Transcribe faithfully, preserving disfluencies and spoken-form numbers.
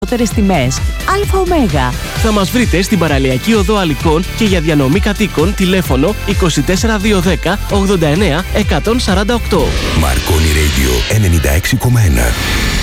τιμές. ΑΟ. Θα μας βρείτε στην Παραλιακή Οδό Αλικών και για διανομή κατοίκων τηλέφωνο είκοσι τέσσερα διακόσια δέκα ογδόντα εννέα εκατόν σαράντα οκτώ. Marconi Radio ενενήντα έξι κόμμα ένα.